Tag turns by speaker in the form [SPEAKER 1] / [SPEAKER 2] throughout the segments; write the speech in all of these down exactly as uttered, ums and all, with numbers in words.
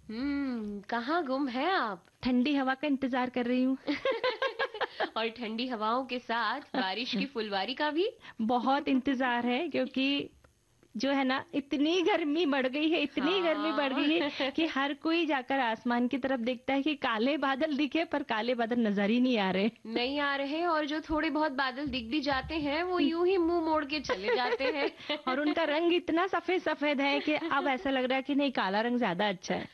[SPEAKER 1] हम्म, कहाँ गुम है आप?
[SPEAKER 2] ठंडी हवा का इंतजार कर रही हूँ।
[SPEAKER 1] और ठंडी हवाओं के साथ बारिश की फुलवारी का भी।
[SPEAKER 2] बहुत इंतजार है, क्योंकि जो है ना, इतनी गर्मी बढ़ गई है, इतनी गर्मी बढ़
[SPEAKER 1] हाँ।
[SPEAKER 2] गई है कि हर कोई जाकर आसमान की तरफ देखता है कि काले बादल दिखे, पर काले बादल नजर ही नहीं आ रहे।
[SPEAKER 1] नहीं आ रहे, और जो थोड़े बहुत बादल दिख भी जाते हैं वो यूं ही मुंह मोड़ के चले जाते हैं।
[SPEAKER 2] और उनका रंग इतना सफेद सफेद है कि अब ऐसा लग रहा है कि नहीं, काला रंग ज्यादा अच्छा है।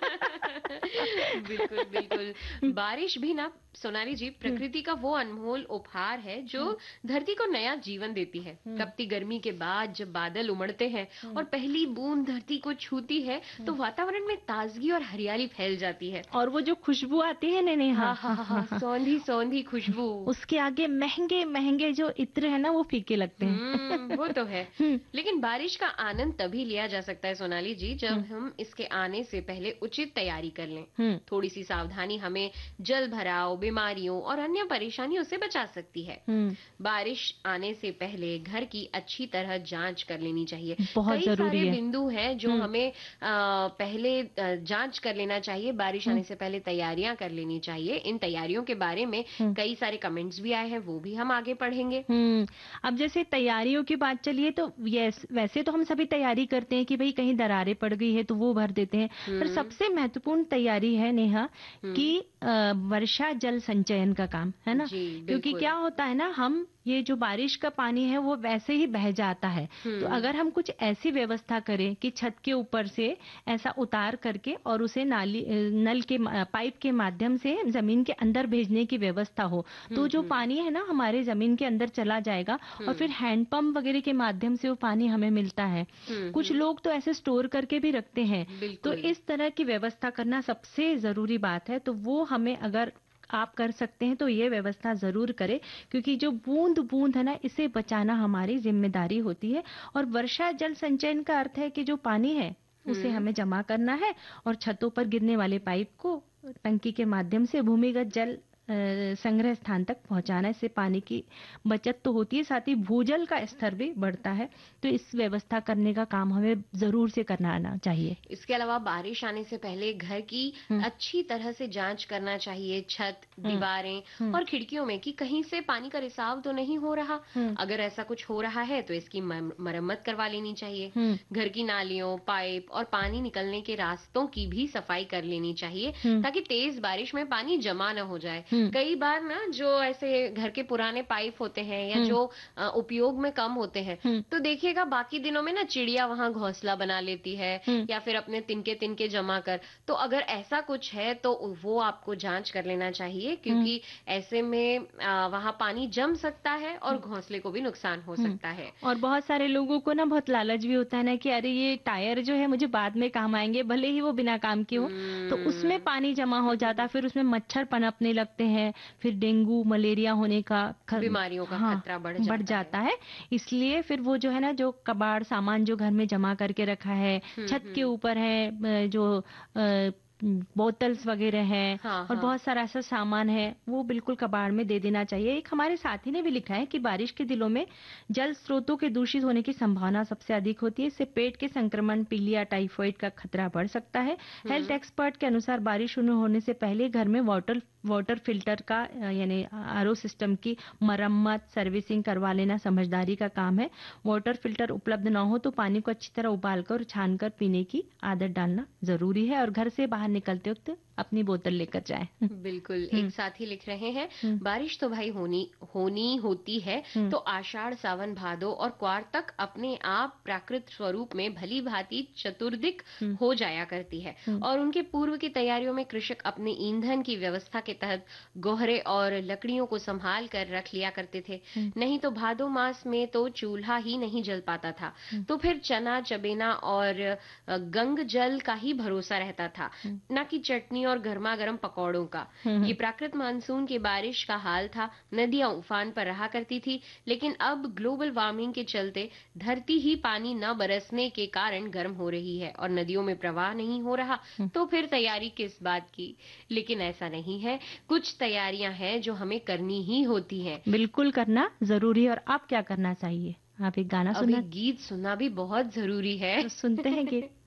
[SPEAKER 1] बिल्कुल बिल्कुल। बारिश भी ना सोनाली जी
[SPEAKER 2] हम्म,
[SPEAKER 1] प्रकृति का वो अनमोल उपहार है जो
[SPEAKER 2] हम्म,
[SPEAKER 1] धरती को नया जीवन देती है।
[SPEAKER 2] हम्म,
[SPEAKER 1] तपती गर्मी के बाद जब बादल उमड़ते हैं और
[SPEAKER 2] हम्म,
[SPEAKER 1] पहली बूंद धरती को छूती है तो
[SPEAKER 2] हम्म।
[SPEAKER 1] वातावरण में ताजगी और हरियाली फैल जाती है।
[SPEAKER 2] और वो जो खुशबू आती है, नहीं नहीं,
[SPEAKER 1] हाँ
[SPEAKER 2] हाँ
[SPEAKER 1] हाँ
[SPEAKER 2] हाँ
[SPEAKER 1] हाँ
[SPEAKER 2] हाँ
[SPEAKER 1] हाँ,
[SPEAKER 2] हाँ,
[SPEAKER 1] सौंधी सौंधी खुशबू।
[SPEAKER 2] उसके आगे महंगे महंगे जो इत्र है ना, वो फीके लगते हैं।
[SPEAKER 1] हम्म, वो तो है।
[SPEAKER 2] हम्म,
[SPEAKER 1] लेकिन बारिश का आनंद तभी लिया जा सकता है सोनाली जी जब
[SPEAKER 2] हम्म,
[SPEAKER 1] हम इसके आने से पहले उचित तैयारी कर लें।
[SPEAKER 2] हम्म,
[SPEAKER 1] थोड़ी सी सावधानी हमें जल भराव, बीमारियों और अन्य परेशानियों से बचा सकती है।
[SPEAKER 2] हम्म।
[SPEAKER 1] बारिश आने से पहले घर की अच्छी तरह जांच कर लेनी चाहिए।
[SPEAKER 2] बहुत
[SPEAKER 1] कई सारे
[SPEAKER 2] जरूरी है।
[SPEAKER 1] बिंदु हैं जो
[SPEAKER 2] हम्म,
[SPEAKER 1] हमें अ, पहले अ, जांच कर लेना चाहिए। बारिश
[SPEAKER 2] हम्म,
[SPEAKER 1] आने से पहले तैयारियां कर लेनी चाहिए। इन तैयारियों के बारे में
[SPEAKER 2] हम्म,
[SPEAKER 1] कई सारे कमेंट्स भी आए हैं, वो भी हम आगे पढ़ेंगे।
[SPEAKER 2] हम्म। अब जैसे तैयारियों की बात चलिए, तो यस, वैसे तो हम सभी तैयारी करते हैं कि भाई कहीं दरारें पड़ गई है तो वो भर देते हैं। पर
[SPEAKER 1] हम्म।
[SPEAKER 2] सबसे महत्वपूर्ण तैयारी है, नेहा, कि
[SPEAKER 1] हम्म।
[SPEAKER 2] अ, वर्षा जल संचयन का काम है ना।
[SPEAKER 1] जी
[SPEAKER 2] क्योंकि
[SPEAKER 1] बिल्कुल।
[SPEAKER 2] क्या होता है ना, हम ये जो बारिश का पानी है वो वैसे ही बह जाता है। तो
[SPEAKER 1] हम्म।
[SPEAKER 2] अगर हम कुछ ऐसी व्यवस्था करें कि छत के ऊपर से ऐसा उतार करके और उसे नाली अ, नल के मा- पाइप के माध्यम से जमीन के अंदर भेजने की व्यवस्था हो, तो
[SPEAKER 1] हम्म।
[SPEAKER 2] जो
[SPEAKER 1] हम्म।
[SPEAKER 2] पानी है ना, हमारे जमीन के अंदर चला जाएगा। और फिर
[SPEAKER 1] हम्म।
[SPEAKER 2] हैंडपंप वगैरह के माध्यम से वो पानी हमें मिलता है।
[SPEAKER 1] हम्म।
[SPEAKER 2] कुछ
[SPEAKER 1] हम्म।
[SPEAKER 2] लोग तो ऐसे स्टोर करके भी रखते हैं। तो
[SPEAKER 1] बिल्कुल।
[SPEAKER 2] इस तरह की व्यवस्था करना सबसे जरूरी बात है। तो वो हमें, अगर आप कर सकते हैं तो ये व्यवस्था जरूर करें। क्योंकि जो बूंद बूंद है ना, इसे बचाना हमारी जिम्मेदारी होती है। और वर्षा जल संचयन का अर्थ है कि जो पानी है उसे
[SPEAKER 1] हम्म।
[SPEAKER 2] हमें जमा करना है, और छतों पर गिरने वाले पाइप को टंकी के माध्यम से भूमिगत जल अ, संग्रह स्थान तक पहुंचाना। इससे पानी की बचत तो होती है, साथ ही भूजल का स्तर भी बढ़ता है। तो इस व्यवस्था करने का काम हमें जरूर से करना आना चाहिए।
[SPEAKER 1] इसके अलावा बारिश आने से पहले घर की
[SPEAKER 2] हम्म,
[SPEAKER 1] अच्छी तरह से जांच करना चाहिए। छत,
[SPEAKER 2] हम्म,
[SPEAKER 1] दीवारें
[SPEAKER 2] हम्म,
[SPEAKER 1] और खिड़कियों में कि कहीं से पानी का रिसाव तो नहीं हो रहा।
[SPEAKER 2] हम्म,
[SPEAKER 1] अगर ऐसा कुछ हो रहा है तो इसकी मर- मरम्मत करवा लेनी चाहिए।
[SPEAKER 2] हम्म,
[SPEAKER 1] घर की नालियों, पाइप और पानी निकलने के रास्तों की भी सफाई कर लेनी चाहिए
[SPEAKER 2] हम्म,
[SPEAKER 1] ताकि तेज बारिश में पानी जमा न हो जाए।
[SPEAKER 2] हम्म,
[SPEAKER 1] कई बार ना जो ऐसे घर के पुराने पाइप होते हैं या
[SPEAKER 2] हम्म,
[SPEAKER 1] जो अ, उपयोग में कम होते हैं,
[SPEAKER 2] हम्म,
[SPEAKER 1] तो देखिएगा बाकी दिनों में ना चिड़िया वहां घोंसला बना लेती है
[SPEAKER 2] हम्म,
[SPEAKER 1] या फिर अपने तिनके तिनके जमा कर। तो अगर ऐसा कुछ है तो वो आपको जांच कर लेना चाहिए,
[SPEAKER 2] हम्म,
[SPEAKER 1] क्योंकि ऐसे में आ, वहां पानी जम सकता है और
[SPEAKER 2] हम्म,
[SPEAKER 1] घोंसले को भी नुकसान हो
[SPEAKER 2] हम्म।
[SPEAKER 1] सकता है।
[SPEAKER 2] और बहुत सारे लोगों को ना बहुत लालच भी होता है ना, कि अरे ये टायर जो है मुझे बाद में काम आएंगे, भले ही वो बिना काम के हो। तो उसमें
[SPEAKER 1] हम्म।
[SPEAKER 2] पानी जमा हो जाता है, फिर उसमें मच्छर पनपने लगते हैं। फिर डेंगू मलेरिया होने का ख...
[SPEAKER 1] बीमारियों का
[SPEAKER 2] हाँ,
[SPEAKER 1] खतरा बढ़
[SPEAKER 2] बढ़
[SPEAKER 1] जाता है।
[SPEAKER 2] जाता है। इसलिए फिर वो जो है ना, जो कबाड़ सामान जो घर में जमा करके रखा है,
[SPEAKER 1] हम्म।
[SPEAKER 2] छत के
[SPEAKER 1] हम्म।
[SPEAKER 2] ऊपर है, अ, जो अ, बोतल्स वगैरह हैं,
[SPEAKER 1] हाँ
[SPEAKER 2] और
[SPEAKER 1] हाँ।
[SPEAKER 2] बहुत सारा ऐसा सामान है, वो बिल्कुल कबाड़ में दे देना चाहिए। एक हमारे साथी ने भी लिखा है कि बारिश के दिनों में जल स्रोतों के दूषित होने की संभावना सबसे अधिक होती है। इससे पेट के संक्रमण, पीलिया, टाइफाइड का खतरा बढ़ सकता है। हेल्थ
[SPEAKER 1] हम्म।
[SPEAKER 2] एक्सपर्ट के अनुसार बारिश शुरू होने से पहले घर में वाटर वाटर फिल्टर का अ, यानी आरओ सिस्टम की मरम्मत, सर्विसिंग करवा लेना समझदारी का काम है। वाटर फिल्टर उपलब्ध ना हो तो पानी को अच्छी तरह उबालकर और छानकर पीने की आदत डालना जरूरी है। और घर से बाहर निकलते वक्त अपनी बोतल लेकर जाएं।
[SPEAKER 1] बिल्कुल। एक
[SPEAKER 2] हम्म,
[SPEAKER 1] साथी लिख रहे हैं,
[SPEAKER 2] हम्म,
[SPEAKER 1] बारिश तो भाई होनी होनी होती है।
[SPEAKER 2] हम्म,
[SPEAKER 1] तो आषाढ़, सावन, भादो और क्वार तक अपने आप प्राकृत स्वरूप में भली भांति चतुर्दिक
[SPEAKER 2] हम्म,
[SPEAKER 1] हो जाया करती है।
[SPEAKER 2] हम्म,
[SPEAKER 1] और उनके पूर्व की तैयारियों में कृषक अपने ईंधन की व्यवस्था के तहत गोहरे और लकड़ियों को संभाल कर रख लिया करते थे।
[SPEAKER 2] हम्म,
[SPEAKER 1] नहीं तो भादो मास में तो चूल्हा ही नहीं जल पाता था।
[SPEAKER 2] हम्म,
[SPEAKER 1] तो फिर चना, चबेना और अ, गंग जल का ही भरोसा रहता था,
[SPEAKER 2] हम्म,
[SPEAKER 1] न कि चटनी और गर्मा गर्म पकौड़ों का।
[SPEAKER 2] हम्म,
[SPEAKER 1] ये
[SPEAKER 2] हम्म,
[SPEAKER 1] प्राकृत मानसून की बारिश का हाल था। नदियां उफान पर रहा करती थी, लेकिन अब ग्लोबल वार्मिंग के चलते धरती ही पानी न बरसने के कारण गर्म हो रही है और नदियों में प्रवाह नहीं हो रहा।
[SPEAKER 2] हम्म।
[SPEAKER 1] तो फिर तैयारी किस बात की? लेकिन ऐसा नहीं है, कुछ तैयारियां हैं जो हमें करनी ही होती हैं।
[SPEAKER 2] बिल्कुल करना जरूरी है। और आप क्या करना चाहिए? आप एक गाना
[SPEAKER 1] अभी
[SPEAKER 2] सुनना
[SPEAKER 1] गीत सुनना भी बहुत जरूरी है।
[SPEAKER 2] तो सुनते हैं, गीत।